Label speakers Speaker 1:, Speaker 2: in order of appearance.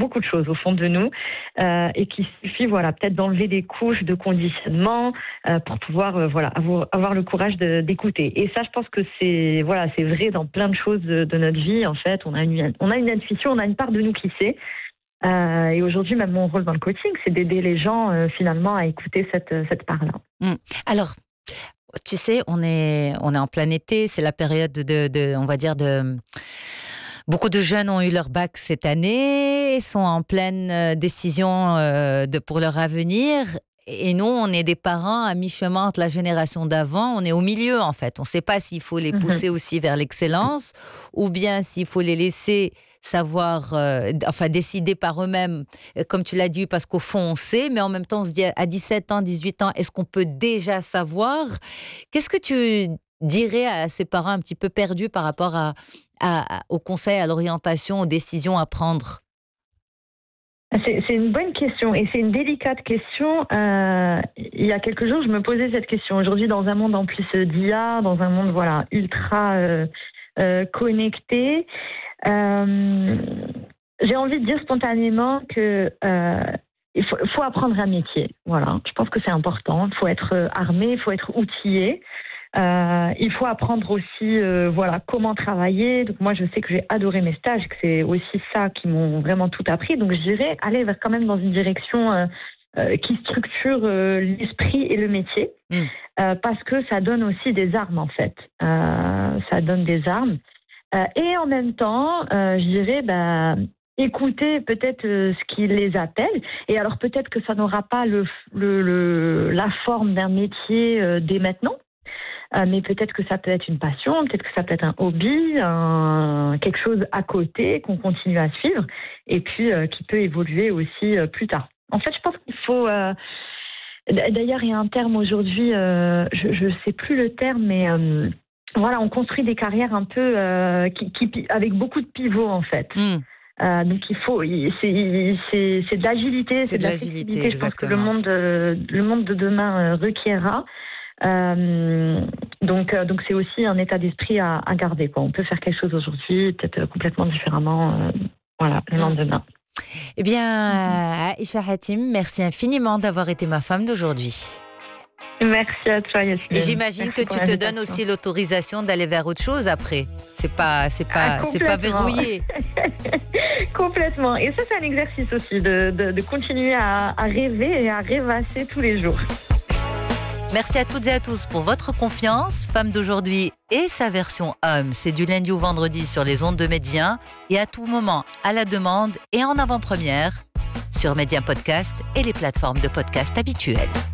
Speaker 1: beaucoup de choses au fond de nous et qu'il suffit peut-être d'enlever des couches de conditionnement pour pouvoir avoir le courage d'écouter. Et ça, je pense que c'est vrai dans plein de choses de notre vie. En fait, on a une intuition, on a une part de nous qui sait. Et aujourd'hui, même mon rôle dans le coaching, c'est d'aider les gens finalement à écouter cette part-là.
Speaker 2: Alors, tu sais, on est en plein été, c'est la période on va dire beaucoup de jeunes ont eu leur bac cette année, sont en pleine décision pour leur avenir. Et nous, on est des parents à mi-chemin entre la génération d'avant. On est au milieu, en fait. On ne sait pas s'il faut les pousser aussi vers l'excellence ou bien s'il faut les laisser savoir, décider par eux-mêmes, comme tu l'as dit, parce qu'au fond, on sait. Mais en même temps, on se dit à 17 ans, 18 ans, est-ce qu'on peut déjà savoir ? Qu'est-ce que tu dirais à ces parents un petit peu perdus par rapport au conseil, à l'orientation, aux décisions à prendre ?
Speaker 1: C'est une bonne question et c'est une délicate question. Il y a quelques jours, je me posais cette question. Aujourd'hui, dans un monde en plus d'IA, dans un monde ultra connecté, j'ai envie de dire spontanément que il faut apprendre un métier. Voilà, je pense que c'est important. Il faut être armé, il faut être outillé. Il faut apprendre aussi comment travailler. Donc moi, je sais que j'ai adoré mes stages, que c'est aussi ça qui m'ont vraiment tout appris. Donc je dirais aller quand même dans une direction qui structure l'esprit et le métier, parce que ça donne aussi des armes en fait. Ça donne des armes. Et en même temps, je dirais écouter peut-être ce qui les appelle. Et alors peut-être que ça n'aura pas la forme d'un métier dès maintenant. Mais peut-être que ça peut être une passion, peut-être que ça peut être un hobby, quelque chose à côté qu'on continue à suivre et puis qui peut évoluer aussi plus tard. En fait, je pense qu'il faut... D'ailleurs, il y a un terme aujourd'hui, je ne sais plus le terme, mais on construit des carrières un peu avec beaucoup de pivots en fait. Donc c'est de l'agilité, c'est de la flexibilité. Je pense que le monde de demain requiera. Donc c'est aussi un état d'esprit à garder, quoi. On peut faire quelque chose aujourd'hui, peut-être complètement différemment le lendemain.
Speaker 2: Eh bien, Aïcha Hatim, merci infiniment d'avoir été ma femme d'aujourd'hui.
Speaker 1: Merci à toi, Yasmine.
Speaker 2: Et j'imagine que tu te donnes aussi l'autorisation d'aller vers autre chose après. C'est pas verrouillé.
Speaker 1: Complètement. Et ça, c'est un exercice aussi de continuer à rêver et à rêvasser tous les jours.
Speaker 2: Merci à toutes et à tous pour votre confiance. Femme d'aujourd'hui et sa version homme, c'est du lundi au vendredi sur les ondes de Média et à tout moment à la demande et en avant-première sur Média Podcast et les plateformes de podcast habituelles.